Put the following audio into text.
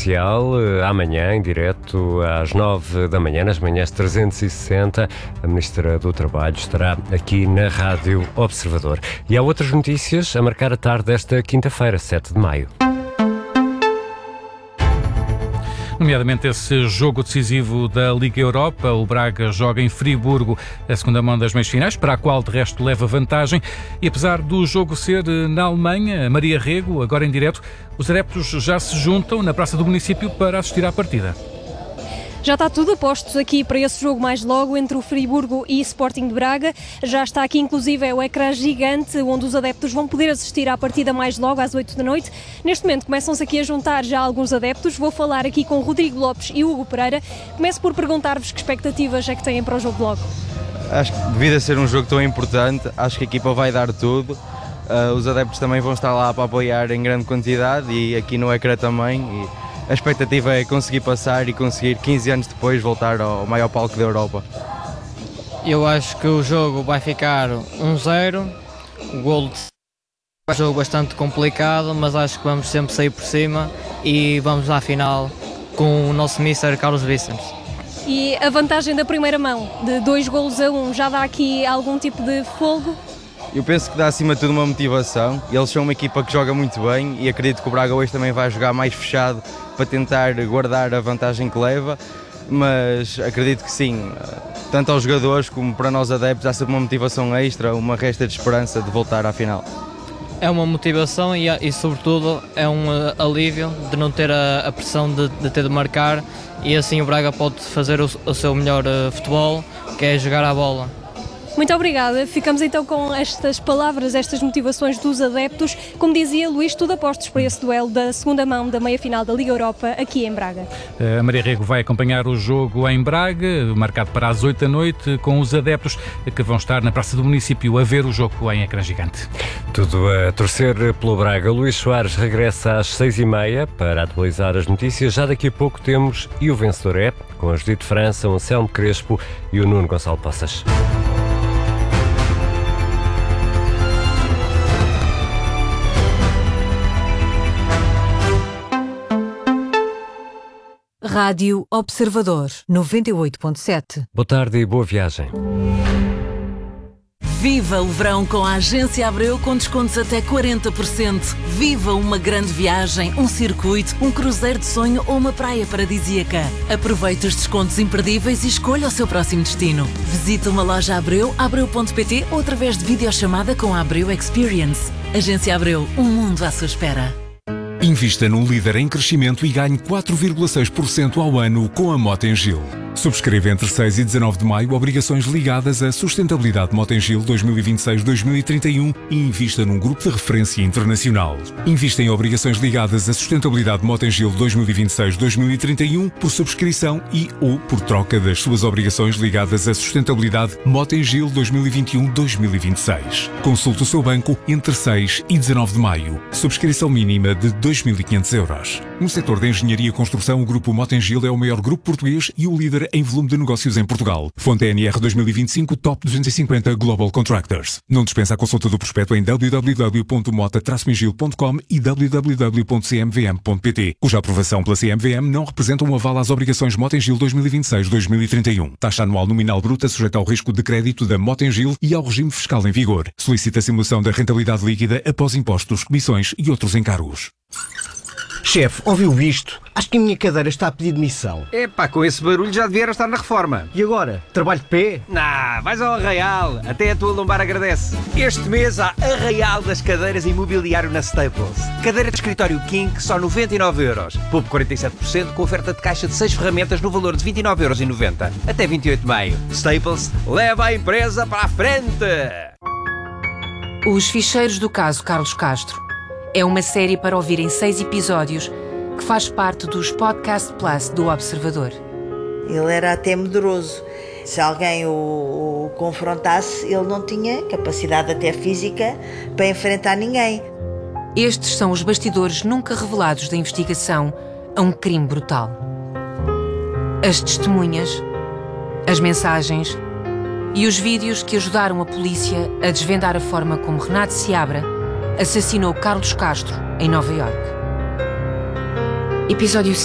Comercial, amanhã, em direto às 9 da manhã, nas manhãs 360, a Ministra do Trabalho estará aqui na Rádio Observador. E há outras notícias a marcar a tarde desta quinta-feira, 7 de maio. Nomeadamente esse jogo decisivo da Liga Europa. O Braga joga em Friburgo a segunda mão das meias-finais, para a qual de resto leva vantagem. E apesar do jogo ser na Alemanha, Maria Rego, agora em direto, os adeptos já se juntam na Praça do Município para assistir à partida. Já está tudo a postos aqui para esse jogo mais logo entre o Friburgo e Sporting de Braga. Já está aqui inclusive o ecrã gigante onde os adeptos vão poder assistir à partida mais logo às 8 da noite. Neste momento começam-se aqui a juntar já alguns adeptos. Vou falar aqui com Rodrigo Lopes e Hugo Pereira. Começo por perguntar-vos que expectativas é que têm para o jogo de logo. Acho que devido a ser um jogo tão importante, acho que a equipa vai dar tudo. Os adeptos também vão estar lá para apoiar em grande quantidade e aqui no ecrã também. A expectativa é conseguir passar e conseguir 15 anos depois voltar ao maior palco da Europa. Eu acho que o jogo vai ficar 1-0, o golo é um jogo bastante complicado, mas acho que vamos sempre sair por cima e vamos à final com o nosso mister Carlos Vicens. E a vantagem da primeira mão, de 2-1, já dá aqui algum tipo de folgo? Eu penso que dá acima de tudo uma motivação. Eles são uma equipa que joga muito bem e acredito que o Braga hoje também vai jogar mais fechado para tentar guardar a vantagem que leva, mas acredito que sim, tanto aos jogadores como para nós adeptos há sempre uma motivação extra, uma resta de esperança de voltar à final. É uma motivação e sobretudo é um alívio de não ter a pressão de ter de marcar e assim o Braga pode fazer o seu melhor futebol, que é jogar à bola. Muito obrigada. Ficamos então com estas palavras, estas motivações dos adeptos. Como dizia Luís, tudo a postos para esse duelo da segunda mão da meia-final da Liga Europa aqui em Braga. A Maria Rego vai acompanhar o jogo em Braga, marcado para as 8 da noite, com os adeptos que vão estar na Praça do Município a ver o jogo em ecrã gigante. Tudo a torcer pelo Braga. Luís Soares regressa às 6h30 para atualizar as notícias. Já daqui a pouco temos E o Vencedor é, com a Judite França, o Anselmo Crespo e o Nuno Gonçalo Poças. Rádio Observador 98.7. Boa tarde e boa viagem. Viva o verão com a Agência Abreu com descontos até 40%. Viva uma grande viagem, um circuito, um cruzeiro de sonho ou uma praia paradisíaca. Aproveite os descontos imperdíveis e escolha o seu próximo destino. Visite uma loja Abreu, abreu.pt ou através de videochamada com a Abreu Experience. Agência Abreu, um mundo à sua espera. Invista num líder em crescimento e ganhe 4,6% ao ano com a Motengil. Subscreva entre 6 e 19 de maio obrigações ligadas à sustentabilidade Motengil 2026-2031 e invista num grupo de referência internacional. Invista em obrigações ligadas à sustentabilidade Motengil 2026-2031 por subscrição e ou por troca das suas obrigações ligadas à sustentabilidade Motengil 2021-2026. Consulte o seu banco entre 6 e 19 de maio. Subscrição mínima de 2.500 euros. No setor da engenharia e construção, o grupo Motengil é o maior grupo português e o líder em volume de negócios em Portugal. Fonte NR 2025 Top 250 Global Contractors. Não dispensa a consulta do prospecto em www.mota-mingil.com e www.cmvm.pt, cuja aprovação pela CMVM não representa um aval às obrigações Motengil 2026-2031. Taxa anual nominal bruta sujeita ao risco de crédito da Motengil e ao regime fiscal em vigor. Solicita a simulação da rentabilidade líquida após impostos, comissões e outros encargos. Chefe, ouviu isto? Acho que a minha cadeira está a pedir demissão. Epá, com esse barulho já devia estar na reforma. E agora? Trabalho de pé? Vais ao Arraial, até a tua lombar agradece. Este mês há Arraial das cadeiras e mobiliário na Staples. Cadeira de escritório King, só 99€. Poupe 47% com oferta de caixa de 6 ferramentas no valor de 29,90€. Até 28 de maio. Staples, leva a empresa para a frente! Os Ficheiros do Caso Carlos Castro. É uma série para ouvir em 6 episódios que faz parte dos Podcast Plus do Observador. Ele era até medroso. Se alguém o confrontasse, ele não tinha capacidade até física para enfrentar ninguém. Estes são os bastidores nunca revelados da investigação a um crime brutal. As testemunhas, as mensagens e os vídeos que ajudaram a polícia a desvendar a forma como Renato Seabra assassinou Carlos Castro em Nova Iorque. Episódio